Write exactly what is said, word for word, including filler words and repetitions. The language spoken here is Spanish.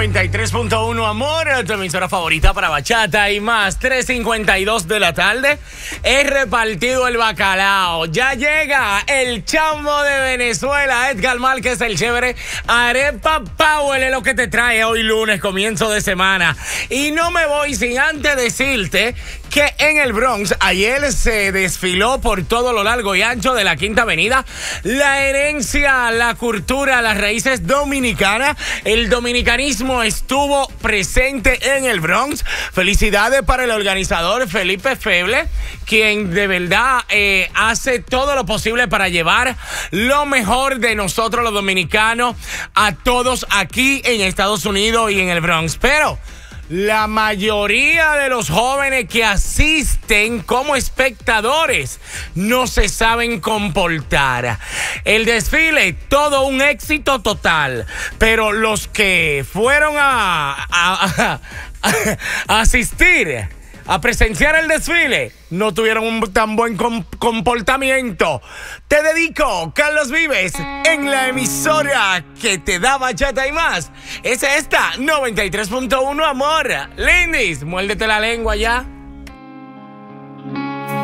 noventa y tres punto uno, amor, tu emisora favorita para bachata y más. tres cincuenta y dos de la tarde. He repartido el bacalao. Ya llega el chamo de Venezuela, Edgar Márquez, el chévere. Arepa Power es lo que te trae hoy lunes, comienzo de semana. Y no me voy sin antes decirte que en el Bronx ayer se desfiló por todo lo largo y ancho de la Quinta Avenida la herencia, la cultura, las raíces dominicanas. El dominicanismo estuvo presente en el Bronx. Felicidades para el organizador Felipe Feble, quien de verdad eh, hace todo lo posible para llevar lo mejor de nosotros los dominicanos a todos aquí en Estados Unidos y en el Bronx. Pero la mayoría de los jóvenes que asisten como espectadores no se saben comportar. El desfile, todo un éxito total, pero los que fueron a, a, a, a asistir, a presenciar el desfile, no tuvieron un tan buen com- comportamiento. Te dedico, Carlos Vives, en la emisora que te da bachata y más. Es esta, noventa y tres punto uno, amor. Lindis, muérdete la lengua ya.